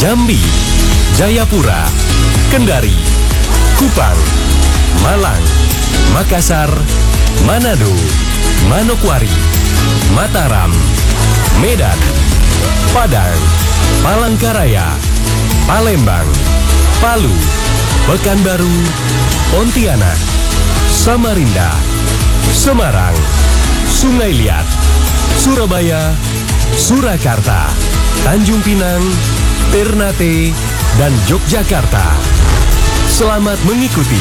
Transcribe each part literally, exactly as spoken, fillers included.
Jambi, Jayapura, Kendari, Kupang, Malang, Makassar, Manado, Manokwari, Mataram, Medan, Padang, Palangkaraya, Palembang, Palu, Pekanbaru, Pontianak, Samarinda, Semarang, Sungai Liat, Surabaya, Surakarta, Tanjung Pinang, Ternate, dan Yogyakarta. Selamat mengikuti.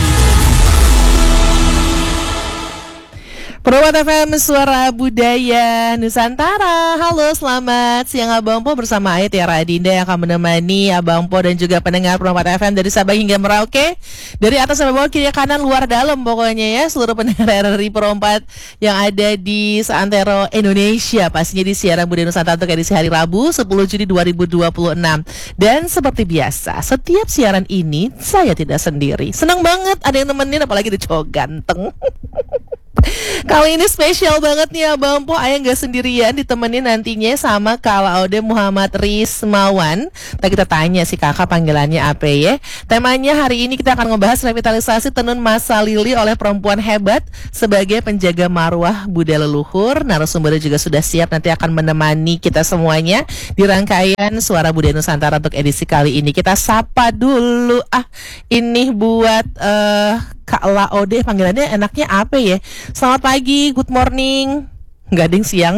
Perwat F M, Suara Budaya Nusantara. Halo, selamat siang Abang Po, bersama Ayat Tiara Adinda yang akan menemani Abang Po dan juga pendengar Perwat F M dari Sabang hingga Merauke, dari atas sampai bawah, kiri kanan, luar dalam pokoknya ya. Seluruh pendengar R R I Perempat yang ada di seantero Indonesia, pastinya di siaran Budaya Nusantara untuk edisi hari Rabu sepuluh Juni dua ribu dua puluh enam. Dan seperti biasa, setiap siaran ini saya tidak sendiri. Senang banget ada yang nemenin, apalagi di cowok ganteng. Kali ini spesial banget nih Abang Po, Ayah gak sendirian, ditemenin nantinya sama Kak Laode Muhammad Rismawan. Kita kita tanya si kakak panggilannya apa ya. Temanya hari ini kita akan ngebahas revitalisasi tenun masa lili oleh perempuan hebat sebagai penjaga marwah budaya leluhur. Narasumbernya juga sudah siap, nanti akan menemani kita semuanya di rangkaian Suara Budaya Nusantara untuk edisi kali ini. Kita sapa dulu ah ini buat uh, Kak Laode, panggilannya enaknya apa ya? Selamat pagi, good morning. Nggak ada yang siang.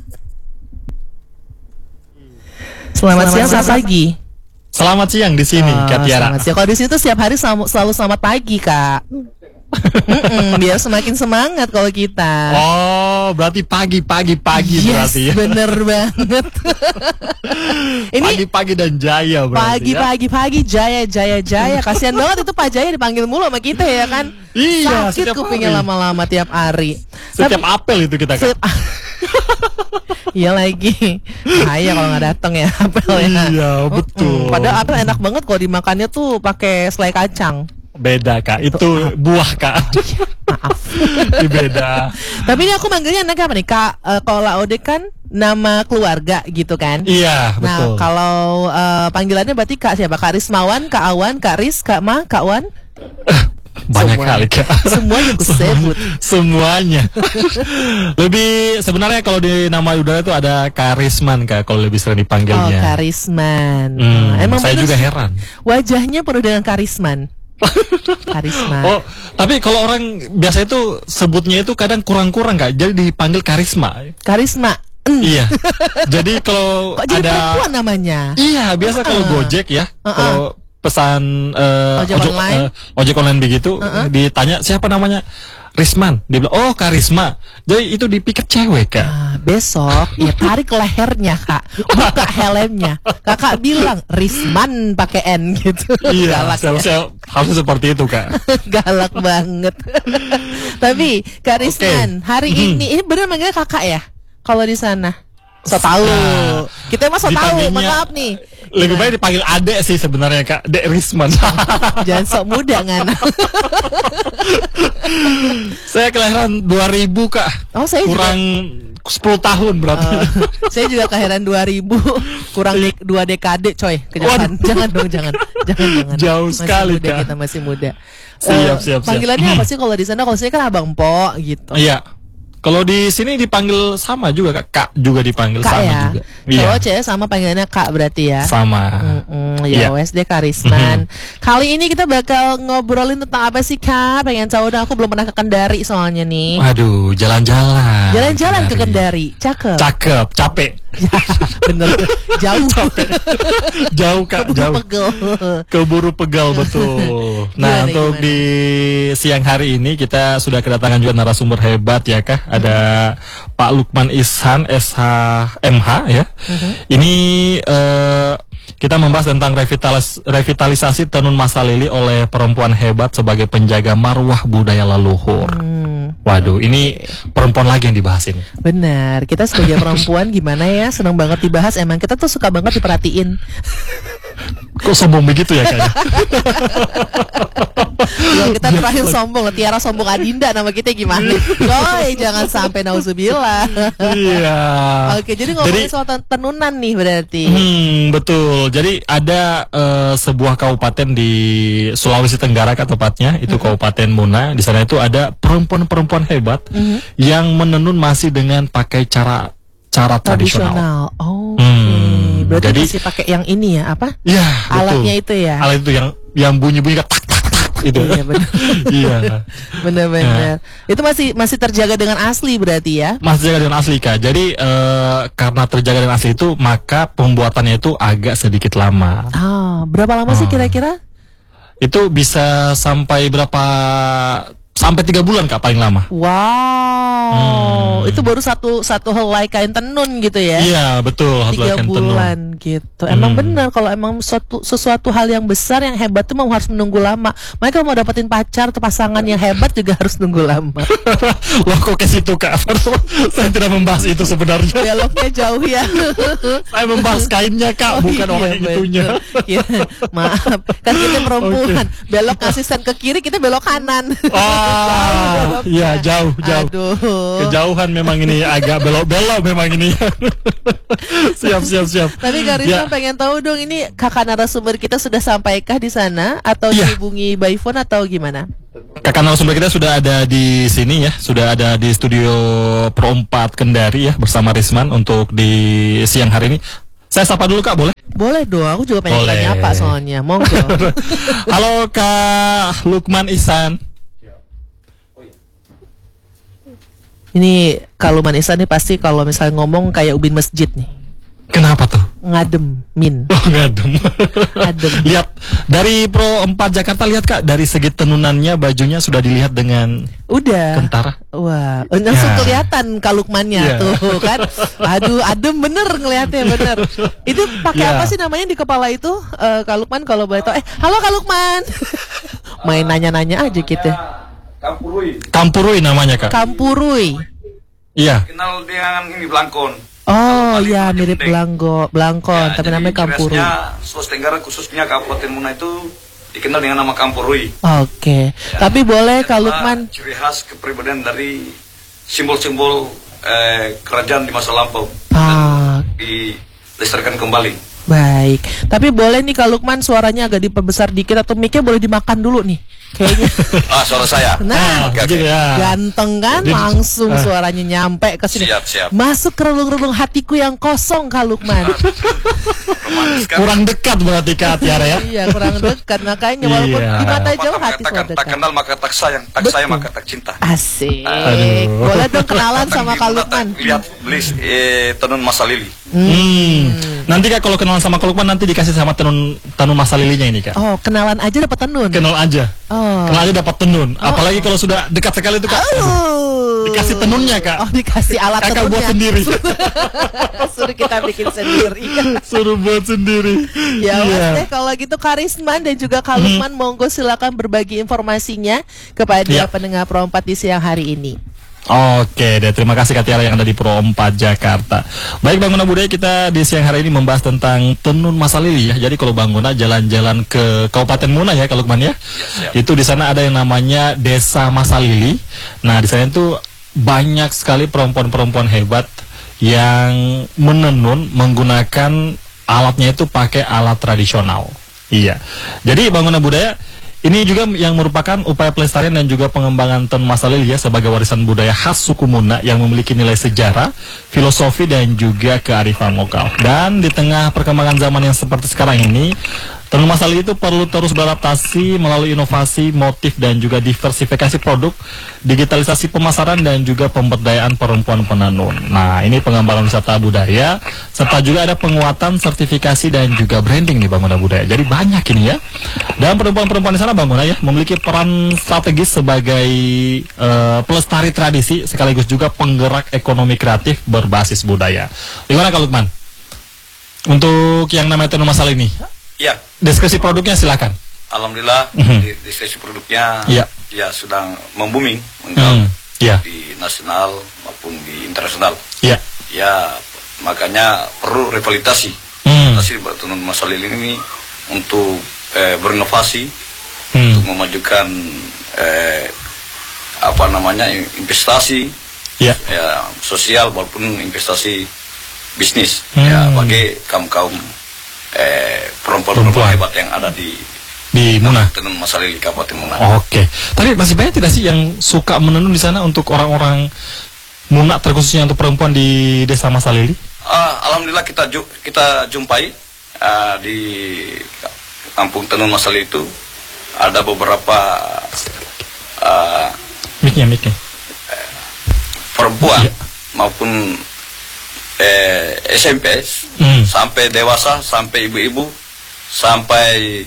Selamat, selamat siang, selamat pagi. Selamat siang di sini, oh, Kak Tiara. Selamat siang. Kalau di sini tuh setiap hari selalu, selalu selamat pagi, Kak. biar semakin semangat kalau kita. Oh, berarti pagi-pagi-pagi yes, berarti ya. Bener banget. Ini pagi-pagi dan jaya berarti. Pagi-pagi-pagi jaya jaya jaya. Kasihan banget itu Pak Jaya dipanggil mulu sama kita ya kan. Iya, sakit kupingnya lama-lama tiap hari. Setiap Tapi, apel itu kita kan. Iya lagi. Bahaya kalau nggak datang ya apelnya. Iya, betul. Hmm, padahal apel enak banget kalau dimakannya tuh pakai selai kacang. Beda Kak, itu buah Kak. Maaf. Beda. Tapi ini aku manggilnya anak apa nih Kak? Uh, kalau Laode kan nama keluarga gitu kan? Iya, betul. Nah kalau uh, panggilannya berarti Kak siapa? Kak Rismawan, Kak Awan, Kak Ris, Kak Ma, Kak Wan? Banyak Semua. kali Kak. Semuanya aku sebut. Semuanya. Lebih sebenarnya kalau di nama udara itu ada Karisman Kak, kalau lebih sering dipanggilnya. Oh, Karisman. Hmm, Emang saya juga heran. Wajahnya penuh dengan karisman. Karisma. Oh, tapi kalau orang biasa itu sebutnya itu kadang kurang-kurang Kak, jadi dipanggil karisma. Karisma. Mm. Iya. Jadi kalau kok jadi ada perempuan namanya. Iya, biasa uh -uh. kalau Gojek ya, uh -uh. kalau pesan uh, ojek, ojek online. Uh, ojek online begitu, uh -uh. ditanya siapa namanya? Risman, dia bilang, oh Karisma. Jadi itu dipikir cewek Kak. Nah, besok ya tarik lehernya Kak, buka helmnya. Kakak bilang Risman pakai N gitu. Iya, galak ya. Harusnya seperti itu Kak. Galak banget. Tapi Kak Risman, okay. hari hmm. ini ini benar manggilnya kakak ya? Kalau di sana? So tahu. Nah, kita mah so tahu, maaf nih. Lebih baik dipanggil adek sih sebenarnya Kak, Dek Risman. Jangan sok muda ngana. Saya kelahiran dua ribu Kak. Oh, saya kurang juga sepuluh tahun berarti. Uh, saya juga kelahiran dua ribu, kurang de dua dekade coy. Kejauhan. Jangan dong, jangan. Jangan jangan. Jauh masih sekali muda, Kak. Kita masih muda. Siap, uh, siap, siap. Panggilannya apa sih kalau di sana? Kalau sini kan Abang Po gitu. Iya. Kalau di sini dipanggil sama juga Kak, Kak juga dipanggil Kak sama ya? juga. Kalau Iya. cewek sama panggilannya Kak berarti ya. Sama. Mm-mm, ya Iya. wes deh Karisman. Kali ini kita bakal ngobrolin tentang apa sih Kak? Pengen tahu dong, aku belum pernah ke Kendari soalnya nih. Waduh, jalan-jalan. Jalan-jalan ke Kendari, cakep. Cakep, capek. Ya, bener, jauh. Jauh Kak, Keburu jauh. pegel. Keburu pegal betul. Nah, Gimana, untuk gimana? di siang hari ini kita sudah kedatangan juga narasumber hebat ya Kak. Ada Pak Lukman Ishan S H M H ya. Uh-huh. Ini uh, kita membahas tentang revitalis revitalisasi tenun masa lili oleh perempuan hebat sebagai penjaga marwah budaya leluhur. Hmm. Waduh, ini perempuan lagi yang dibahas ini. Benar, kita sebagai perempuan gimana ya, senang banget dibahas. Emang kita tuh suka banget diperhatiin. Kok sombong begitu ya kayaknya? Ya, kita terakhir sombong, Tiara sombong Adinda nama kita gimana? Coy, jangan sampai nauzubillah. Iya. Oke, jadi ngomongin Jadi- soal ten- tenunan nih berarti. Hmm, betul. Jadi ada eh, sebuah kabupaten di Sulawesi Tenggara kan tepatnya, itu Kabupaten Muna. Di sana itu ada perempuan-perempuan hebat yang menenun masih dengan pakai cara cara tradisional. Tradisional. Oh, Hmm, oke. Berarti jadi- masih pakai yang ini ya, apa? Iya, Alatnya betul. itu ya. Alat itu yang yang bunyi-bunyi kayak tak tak tak itu. Iya, benar. Iya. Benar-benar. Itu masih masih terjaga dengan asli berarti ya. Masih terjaga dengan asli Kak. Jadi eh, karena terjaga dengan asli itu maka pembuatannya itu agak sedikit lama. Ah, berapa lama sih Oh. kira-kira? Itu bisa sampai berapa sampai tiga bulan Kak paling lama. Wow, Hmm. itu baru satu satu helai kain tenun gitu ya? Iya betul. Tiga Hatulakan tenun. bulan gitu. Emang Hmm. benar kalau emang sesuatu, sesuatu hal yang besar yang hebat tuh mau harus menunggu lama. Makanya kalau mau dapetin pacar atau pasangan yang hebat juga harus nunggu lama. Loh kok ke situ Kak? Saya tidak membahas itu sebenarnya. Beloknya jauh ya. Saya membahas kainnya Kak, Oh, bukan iya, orang yang itunya. betul. Iya, maaf. Kan kita perempuan, belok kasih sen ke kiri, kita belok kanan. Ah, iya jauh jauh. Aduh. Kejauhan memang ini agak belok-belok memang ini. Siap siap siap. Tapi Kak Rizwan Ya. pengen tahu dong, ini kakak narasumber kita sudah sampaikah di sana atau Iya. dihubungi by phone atau gimana? Kakak narasumber kita sudah ada di sini ya, sudah ada di studio Pro empat Kendari ya bersama Risman untuk di siang hari ini. Saya sapa dulu Kak, boleh? Boleh dong, aku juga pengen Boleh. tanya apa soalnya. Monggo. Halo Kak Lukman Ihsan. Ini kalau Manisa nih pasti kalau misalnya ngomong kayak ubin masjid nih. Kenapa tuh? Ngadem, min. Oh ngadem. Adem. Lihat dari Pro empat Jakarta, lihat Kak, dari segi tenunannya bajunya sudah dilihat dengan Udah. kentara. Wah, langsung Ya. kelihatan kalukmannya Ya. tuh kan. Aduh, adem bener ngelihatnya bener. Itu pakai Ya. apa sih namanya di kepala itu? Eh, Kalukman kalau boleh tahu. Eh, halo Kalukman. Main nanya-nanya aja gitu. Kampurui. Kampurui namanya Kak. Kampurui. Iya. Kenal dengan ini Blangkon. Oh Kalau ya, paling mirip pendek. Belanggo, Blangkon, Ya, tapi jadi namanya Kampurui. ciresnya Sulawesi Tenggara khususnya Kabupaten Muna itu dikenal dengan nama Kampurui. Oke. Tapi boleh Karena Kalukman. ciri khas kepribadian dari simbol-simbol eh, kerajaan di masa lampau Ah, dilestarikan kembali. baik. Tapi boleh nih Kalukman suaranya agak diperbesar dikit atau mic-nya boleh dimakan dulu nih. Kayaknya. Ah, suara saya. Nah, Oke, oke. gitu ya. ganteng kan, Jadi- langsung ah. suaranya nyampe ke sini. Siap, siap. Masuk ke relung-relung hatiku yang kosong Kalukman. Romantis kan? Kurang dekat berarti Kak Tiara ya. Iya, kurang dekat makanya walaupun Iya. di mata Pepatah jauh hati mengatakan, sudah tak dekat. kenal maka tak sayang, tak Betul. sayang maka tak cinta. Asik. Aduh. Boleh dong kenalan sama Kalukman. Lihat beli eh, tenun masa lili. Hmm. Nanti Kak kalau kenalan sama Kak Lukman nanti dikasih sama tenun tenun masa lilinya ini Kak. Oh, kenalan aja dapat tenun. Kenal aja. Oh. Kenal aja dapat tenun. Apalagi kalau sudah dekat sekali itu Kak. Oh. Dikasih tenunnya Kak. Oh, dikasih alat Kakak tenunnya. buat sendiri. Suruh kita bikin sendiri. Suruh buat sendiri. Ya Iya. wes deh, kalau gitu Karisman dan juga Kalukman monggo silakan berbagi informasinya kepada Ya. pendengar Pro empat di siang hari ini. Oke deh, terima kasih Kak Tiara yang ada di Pro empat Jakarta. Baik Bangunan Budaya, kita di siang hari ini membahas tentang tenun masa lili ya. Jadi kalau Bangunan jalan-jalan ke Kabupaten Muna ya, kalau Lukman ya. siap. Itu di sana ada yang namanya Desa Masa Lili. Nah, di sana itu banyak sekali perempuan-perempuan hebat yang menenun menggunakan alatnya itu pakai alat tradisional. Iya. Jadi Bangunan Budaya ini juga yang merupakan upaya pelestarian dan juga pengembangan tenun masa lili ya sebagai warisan budaya khas suku Muna yang memiliki nilai sejarah, filosofi dan juga kearifan lokal. Dan di tengah perkembangan zaman yang seperti sekarang ini, tenun masa lili itu perlu terus beradaptasi melalui inovasi, motif dan juga diversifikasi produk, digitalisasi pemasaran dan juga pemberdayaan perempuan penenun. Nah, ini pengembangan wisata budaya serta juga ada penguatan sertifikasi dan juga branding nih Bangunan Budaya. Jadi banyak ini ya. Dan perempuan-perempuan di sana Bangunan ya memiliki peran strategis sebagai eh, pelestari tradisi sekaligus juga penggerak ekonomi kreatif berbasis budaya. Gimana Kak Lukman? Untuk yang namanya tenun masal ini, Ya, deskripsi produknya silakan. alhamdulillah Mhm. di, di sesi produknya Iya. ya sedang membooming menggaung Hmm, ya, di nasional maupun di internasional. ya. Ya, makanya perlu revitalisasi. Hmm, Revitalisasi tenun masa lili ini untuk eh, berinovasi, hmm, untuk memajukan eh, apa namanya investasi Ya. ya sosial maupun investasi bisnis Hmm. ya bagi kaum kaum eh, perempuan-perempuan hebat yang ada di Di Muna. Tenun Masalili Kabupaten Muna. Oke. Tapi masih banyak tidak sih yang suka menenun di sana untuk orang-orang Muna, terkhususnya untuk perempuan di Desa Masalili? Uh, Alhamdulillah kita ju kita jumpai uh, di Kampung Tenun Masalili itu ada beberapa uh, Miknya, miknya. perempuan Iya. maupun eh, S M P Hmm. sampai dewasa, sampai ibu-ibu, sampai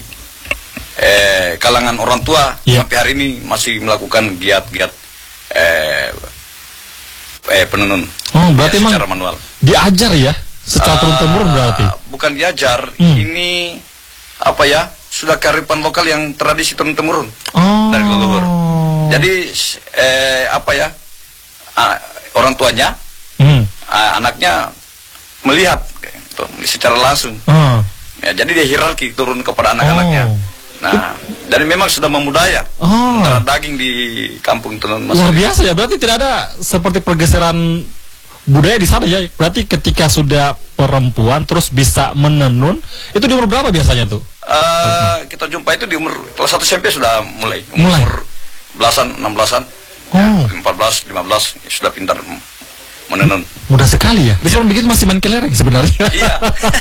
eh, kalangan orang tua Iya. sampai hari ini masih melakukan giat-giat eh, eh, penenun. Oh, berarti ya, emang secara manual. diajar ya? Secara Ah, turun-temurun berarti? Bukan diajar, Hmm. ini apa ya? Sudah kearifan lokal yang tradisi turun-temurun Oh. dari leluhur. Jadi eh, apa ya? Ah, orang tuanya, Hmm. ah, anaknya melihat gitu, secara langsung. Ah. Ya, jadi dia hierarki turun kepada anak-anaknya. Oh. Nah, dan memang sudah membudaya Oh. antara daging di kampung Tenun Luar Masalili. biasa ya, berarti tidak ada seperti pergeseran budaya di sana ya. Berarti ketika sudah perempuan terus bisa menenun, itu di umur berapa biasanya tuh? Eh, kita jumpa itu di umur kelas satu S M P sudah mulai. Mulai? Umur belasan, enam belasan, Oh. empat belas, lima belas sudah pintar menenun. Mudah sekali ya. Bisa begitu masih main kelereng sebenarnya. Iya.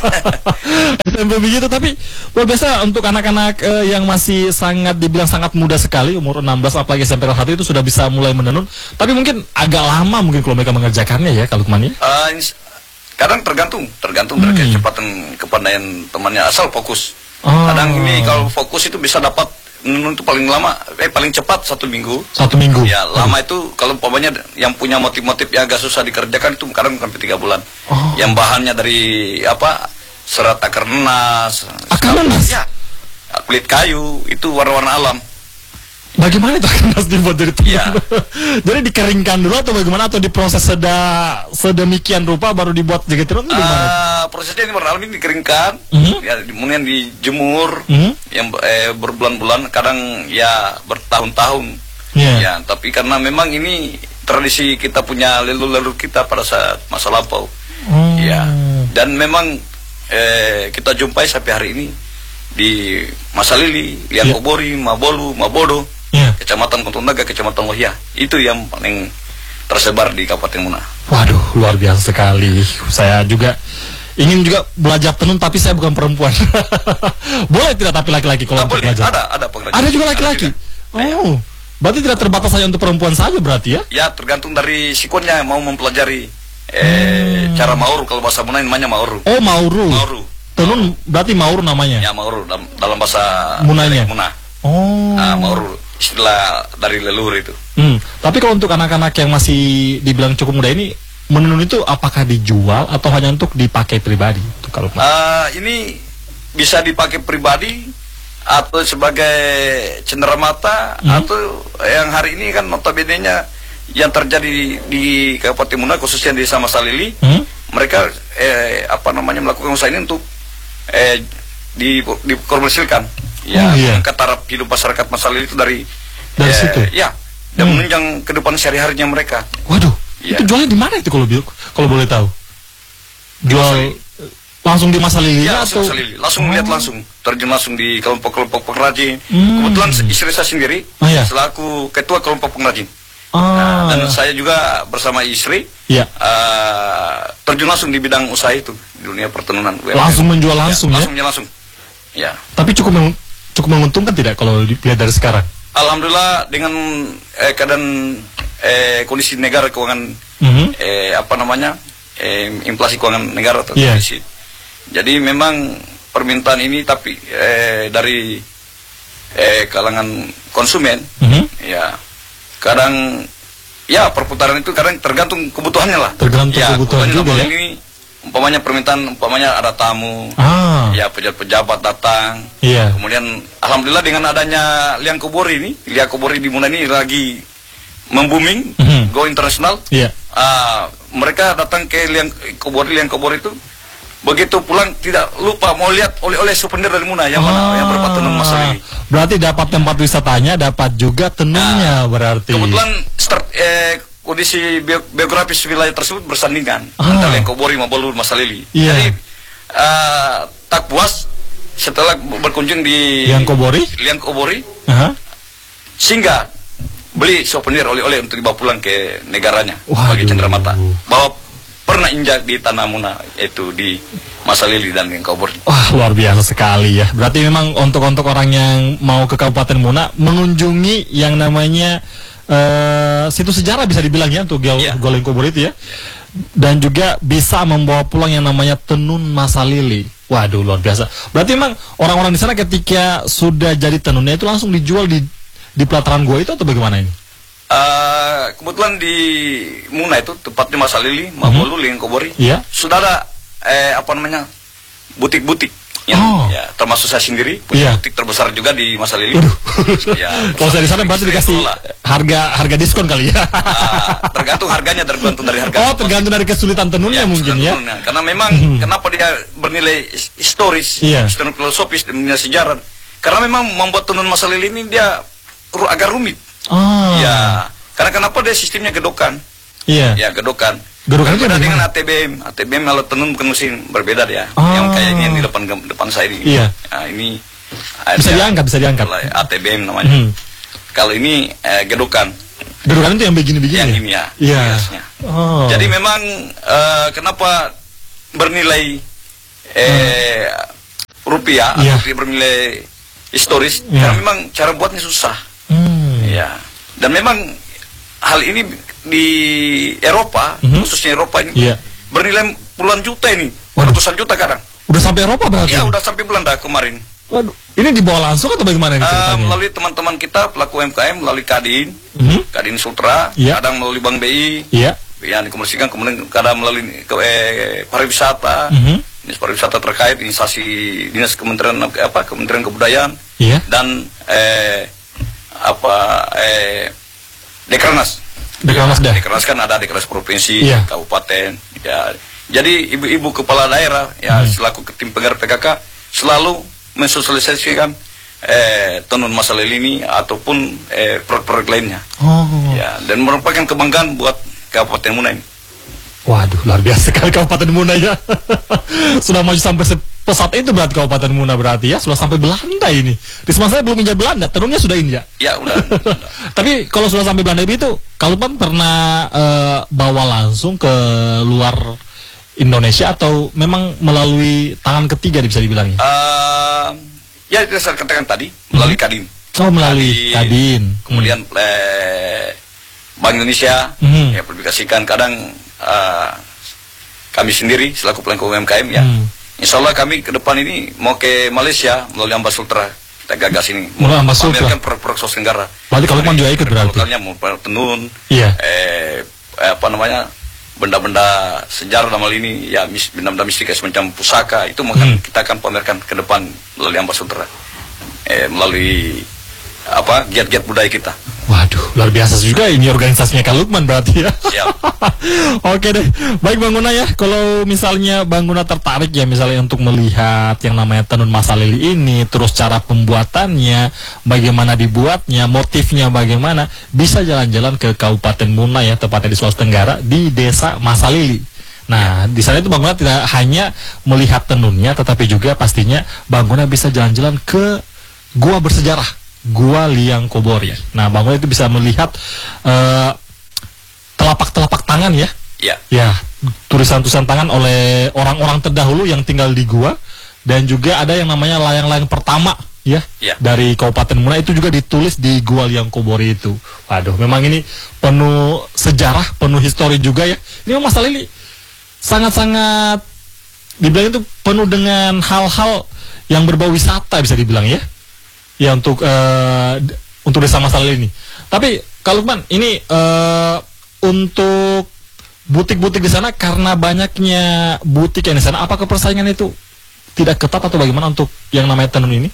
Sampai begitu, tapi luar biasa untuk anak-anak eh, yang masih sangat dibilang sangat muda sekali, umur enam belas apalagi sampai kelas satu itu sudah bisa mulai menenun. Tapi mungkin agak lama mungkin kalau mereka mengerjakannya ya, kalau Lukman ya. Eh, ini- kadang tergantung, tergantung Hmm. dari kecepatan kepandaian temannya asal fokus. Oh. Kadang ini kalau fokus itu bisa dapat menenun itu paling lama, eh paling cepat satu minggu. Satu minggu. Ya lama itu kalau umpamanya yang punya motif-motif yang agak susah dikerjakan itu kadang sampai tiga bulan. Oh. Yang bahannya dari apa serat akar nanas, Akar nanas? ya, kulit kayu itu warna-warna alam. Bagaimana itu akan harus dibuat dari tenun? Iya. Jadi dikeringkan dulu atau bagaimana, atau diproses seda sedemikian rupa baru dibuat jadi tenun itu gimana? Ah, prosesnya ini warna alam ini dikeringkan, Mhm. ya kemudian dijemur, Mhm. yang eh, berbulan-bulan, kadang ya bertahun-tahun. Iya. Ya, tapi karena memang ini tradisi kita punya leluhur kita pada saat masa lampau. Oh. Ya, dan memang eh, kita jumpai sampai hari ini di Masalili, Liangkobori, Mabolu, Mabodo, Iya. Kecamatan Kontondaga, Kecamatan Lohia. Itu yang paling tersebar di Kabupaten Muna. Waduh, luar biasa sekali. Saya juga ingin juga belajar tenun, tapi saya bukan perempuan. Boleh tidak tapi laki-laki kalau Ah, untuk boleh, belajar? ada, ada pengrajin. Ada juga laki-laki. Ada juga. Oh, berarti tidak terbatas hanya untuk perempuan saja berarti ya? Ya, tergantung dari sikonnya mau mempelajari eh, Hmm. cara mauru. Kalau bahasa Muna namanya mauru. Oh, mauru. Mauru. Tenun berarti mauru namanya. Ya, mauru dalam, dalam bahasa Munanya? Muna. Oh. Ah, mauru istilah dari leluhur itu. Hmm. Tapi kalau untuk anak-anak yang masih dibilang cukup muda ini, menenun itu apakah dijual atau hanya untuk dipakai pribadi? Itu kalau Ah, ini bisa dipakai pribadi atau sebagai cenderamata, Hmm. atau yang hari ini kan notabene-nya yang terjadi di Kabupaten Muna khususnya di Desa Masalili, Hmm? mereka eh, apa namanya melakukan usaha ini untuk eh, di dikomersilkan. Ya, Oh, iya. mengangkat taraf hidup masyarakat Masalili itu dari Dari eh, situ? Ya, dan Hmm. menunjang kehidupan sehari-harinya mereka. Waduh, Iya. itu jualnya di mana itu kalau bi- kalau boleh tahu? Di Jual Masalili. langsung di Masalili Ya, atau langsung Masalili. Langsung Oh. lihat langsung, terjun langsung di kelompok-kelompok pengrajin. Hmm. Kebetulan istri saya sendiri Oh, iya. selaku ketua kelompok pengrajin. Ah, Nah, dan saya juga bersama istri ya. eh, terjun langsung di bidang usaha itu di dunia pertenunan. Langsung menjual langsung ya? Langsung ya langsung. Ya. Tapi cukup meng- cukup menguntungkan tidak kalau dilihat dari sekarang? Alhamdulillah dengan eh, keadaan eh, kondisi negara keuangan Mhm. eh, apa namanya eh, inflasi keuangan negara atau Iya. defisit. Jadi memang permintaan ini tapi eh, dari eh, kalangan konsumen, Mhm. ya kadang ya perputaran itu kadang tergantung kebutuhannya lah. Tergantung ya, kebutuhan juga dalam ya. Ini umpamanya permintaan, umpamanya ada tamu, Ah, ya pejabat-pejabat datang. iya. Kemudian alhamdulillah dengan adanya Liangkobori ini, Liangkobori di Muna ini lagi membooming, Mhm. go internasional. Iya. Ah, mereka datang ke Liangkobori, Liangkobori itu begitu pulang tidak lupa mau lihat oleh-oleh souvenir dari Muna yang mana yang berupa tenun Masalili. Berarti dapat tempat wisatanya, dapat juga tenunnya. Nah, berarti kebetulan start eh, kondisi bio, biografis wilayah tersebut bersandingan ah. antara Lengkobori, Mabolur, Masalili. Yeah. Jadi uh, tak puas setelah berkunjung di Lengkobori, Lengkobori, uh-huh. sehingga beli souvenir oleh-oleh untuk dibawa pulang ke negaranya. Waduh. Bagi Cendramata bahwa pernah injak di tanah Muna, yaitu di Masalili dan Lengkobori. Wah, luar biasa sekali ya. Berarti memang untuk-untuk orang yang mau ke Kabupaten Muna mengunjungi yang namanya uh, situs sejarah bisa dibilang ya untuk Gol yeah. Lengkobori itu ya. Dan juga bisa membawa pulang yang namanya tenun Masalili. Waduh, luar biasa. Berarti memang orang-orang di sana ketika sudah jadi tenunnya itu langsung dijual di di pelataran gua itu atau bagaimana ini? Uh, kebetulan di Muna itu tepatnya Masalili, Mabolur, mm-hmm. Lengkobori, yeah. sudah ada eh, apa namanya butik-butik yang oh. ya, termasuk saya sendiri punya yeah. butik terbesar juga di Masalili. Ya, kalau saya di sana berarti dikasih harga harga diskon kali ya. Uh, tergantung harganya, tergantung dari harga. Oh, tergantung dari kesulitan tenunnya ya, mungkin ya. Tenunnya. Karena memang mm-hmm. kenapa dia bernilai historis, yeah. historis filosofis, nilai sejarah. Karena memang membuat tenun Masalili ini dia agak rumit. Oh. Ya, karena kenapa dia sistemnya gedokan? Iya. Ya, gedokan. Gedokan itu berbeda dengan A T B M. A T B M kalau tenun bukan mesin berbeda dia. Oh. Yang kayak ini yang di depan depan saya ini. Iya. Nah, ini bisa dia, diangkat, bisa diangkat. A T B M namanya. Hmm. Kalau ini eh, gedokan. Gedokan itu yang begini-begini. Yang ya? ini ya. Iya. Oh. Jadi memang eh, kenapa bernilai eh, hmm. rupiah yeah. atau bernilai historis? Yeah. Karena memang cara buatnya susah. Hmm. Ya, dan memang hal ini di Eropa, mm-hmm. khususnya Eropa ini yeah. bernilai puluhan juta ini, Waduh. ratusan juta kadang. Udah sampai Eropa berarti? Ya, udah sampai Belanda kemarin. Waduh, ini dibawa langsung atau bagaimana ini ceritanya? Uh, melalui teman-teman kita pelaku U M K M, melalui Kadin, mm-hmm. Kadin Sultra, yeah. kadang melalui Bank B I, yeah. yang dikomunikasikan, kemudian kadang melalui ke, eh, pariwisata. Mm-hmm. Dinas pariwisata terkait instansi dinas Kementerian apa Kementerian Kebudayaan yeah. dan eh, apa eh Dekrenas. Dekrenas ya, dah. Dekrenas kan ada Dekrenas provinsi, yeah. kabupaten. Ya. Jadi ibu-ibu kepala daerah ya hmm. selaku tim penggerak P K K selalu mensosialisasikan eh tenun Masalili ini ataupun eh produk-produk lainnya. Oh. Ya, dan merupakan kebanggaan buat Kabupaten Muna ini. Waduh, luar biasa sekali Kabupaten Muna ya. Sudah maju sampai pesat itu berarti Kabupaten Muna berarti ya. Sudah sampai Belanda ini. Risma saya belum injak Belanda, tenunnya sudah injak. Ya, udah. Tapi kalau sudah sampai Belanda itu, kalau Pan pernah uh, bawa langsung ke luar Indonesia atau memang melalui tangan ketiga bisa dibilangnya? Uh, ya, saya katakan tadi, melalui hmm. Kadin. Oh, melalui Kadin. Kadin. Kemudian hmm. eh, Bank Indonesia hmm. ya publikasikan kadang uh, kami sendiri selaku pelaku U M K M ya. Hmm. Insya Allah kami ke depan ini mau ke Malaysia melalui Ambas Sultra. Kita gagas ini. Mau Ambas Sultra. Pamerkan produk Sulawesi Tenggara. Berarti kalau mau juga ikut berarti. Lokalnya mau tenun. Iya. Eh, apa namanya? Benda-benda sejarah dalam hal ini ya benda-benda mistik semacam pusaka itu hmm. kita akan pamerkan ke depan melalui Ambas Sultra. Eh, melalui apa giat-giat budaya kita. Waduh, luar biasa juga ini organisasinya Kak Lukman berarti ya. Siap. Oke deh, baik Bang Guna ya. Kalau misalnya Bang Guna tertarik ya misalnya untuk melihat yang namanya tenun Masalili ini, terus cara pembuatannya, bagaimana dibuatnya, motifnya bagaimana, bisa jalan-jalan ke Kabupaten Muna ya, tepatnya di Sulawesi Tenggara di Desa Masalili. Nah, di sana itu Bang Guna tidak hanya melihat tenunnya, tetapi juga pastinya Bang Guna bisa jalan-jalan ke gua bersejarah. Gua Lengkobori. Nah, Bang Guna itu bisa melihat uh, telapak-telapak tangan ya. Ya. Ya, tulisan-tulisan tangan oleh orang-orang terdahulu yang tinggal di gua, dan juga ada yang namanya layang-layang pertama ya, ya. Dari Kabupaten Muna itu juga ditulis di Gua Lengkobori itu. Waduh, memang ini penuh sejarah, penuh histori juga ya. Ini masalah ini sangat-sangat dibilang itu penuh dengan hal-hal yang berbau wisata bisa dibilang ya. Ya untuk uh, untuk desa Masalili ini. Tapi kalau Lukman ini uh, untuk butik-butik di sana karena banyaknya butik yang di sana, apakah persaingan itu tidak ketat atau bagaimana untuk yang namanya tenun ini?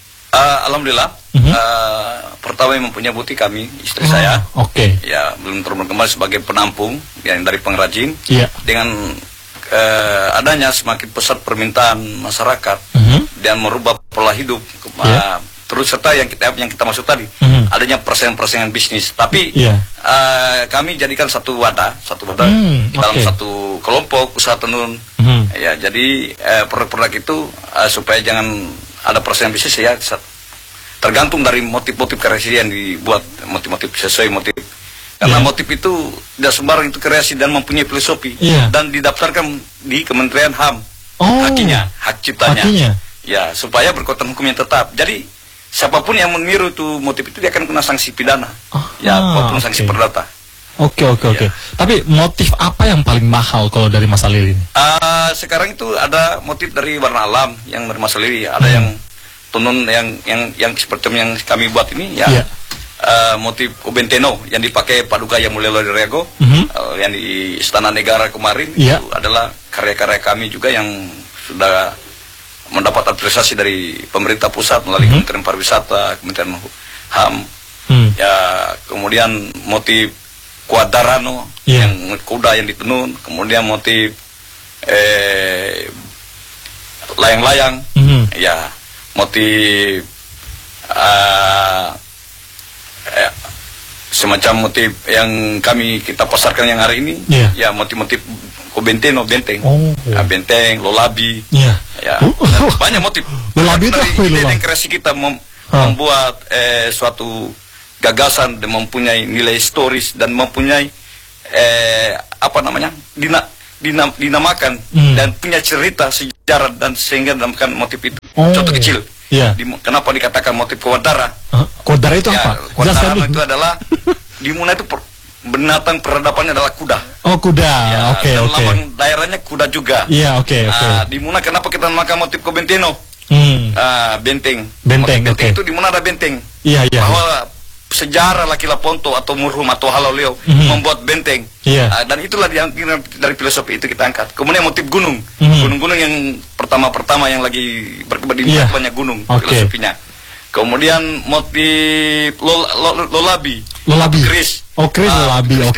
Uh, Alhamdulillah. Uh-huh. uh, pertama yang mempunyai butik kami istri oh, saya. Oke. Okay. Ya belum terlalu kembali sebagai penampung yang dari pengrajin. Iya. Yeah. Dengan uh, adanya semakin besar permintaan masyarakat uh-huh. dan merubah pola hidup, yeah. uh, terus serta yang kita yang kita maksud tadi uh-huh. adanya persaingan-persaingan bisnis. Tapi yeah. uh, kami jadikan satu wadah, satu wadah hmm, dalam okay. satu kelompok usaha tenun. Uh-huh. Ya, jadi uh, produk-produk itu uh, supaya jangan ada persaingan bisnis ya. Tergantung dari motif-motif kreasi yang dibuat, motif-motif sesuai motif. Karena yeah. motif itu tidak sembarang, itu kreasi dan mempunyai filosofi yeah. dan didaftarkan di Kementerian H A M. Oh, hakinya, hak ciptanya. Hakinya. Ya, supaya berkekuatan hukum yang tetap. Jadi siapapun yang meniru itu motif itu dia akan kena sanksi pidana. Oh, ya, maupun sanksi okay. perdata. Oke, oke, oke. Tapi motif apa yang paling mahal kalau dari Mas Halil ini? Uh, sekarang itu ada motif dari warna alam yang dari Mas Halil, ada hmm. yang tenun yang yang yang seperti yang kami buat ini ya, yeah. uh, motif Ubenteno yang dipakai Paduka yang Mulyo Lodorego, mm-hmm. uh, yang di Istana Negara kemarin, yeah. itu adalah karya-karya kami juga yang sudah mendapat apresiasi dari pemerintah pusat melalui mm-hmm. Kementerian Pariwisata, Kementerian H A M. Mm. Ya, kemudian motif Kuadarano, yeah. yang kuda yang ditenun, kemudian motif eh, layang-layang, mm-hmm. ya. motif uh, eh, semacam motif yang kami kita pasarkan yang hari ini, yeah. ya motif-motif Ubenteno, benteng, oh, yeah. benteng, lolabi, yeah. ya uh, banyak motif. Lolabi itu apa? Dari kreasi kita mem huh. membuat eh, suatu gagasan dan mempunyai nilai historis dan mempunyai eh, apa namanya dina Dinam, dinamakan hmm. dan punya cerita sejarah dan sehingga dinamakan motif itu. Oh. Contoh kecil, yeah. di, kenapa dikatakan motif Kodara? Uh, Kodara itu ya, apa? Kodara itu adalah di Muna itu per, binatang peradabannya adalah kuda. Oh, kuda. Ya, oke, okay, oke. Okay. Lambang daerahnya kuda juga. Iya, yeah, oke, okay, oke. Okay. Uh, di Muna kenapa kita namakan motif Kobenteno? Hmm. Uh, benteng. Benteng, motif benteng okay. itu di Muna ada benteng. Iya, yeah, iya. Yeah, bahwa yeah. sejarah Laki Laponto atau Murhum atau Halaleo mm-hmm. membuat benteng, yeah. uh, dan itulah yang dari filosofi itu kita angkat. Kemudian motif gunung, mm-hmm. gunung-gunung yang pertama-pertama yang lagi berkembang di yeah. banyak gunung, okay. filosofinya. Kemudian motif lol, lol, lolabi, lolabi, Kris, oh Kris uh, lolabi, oke.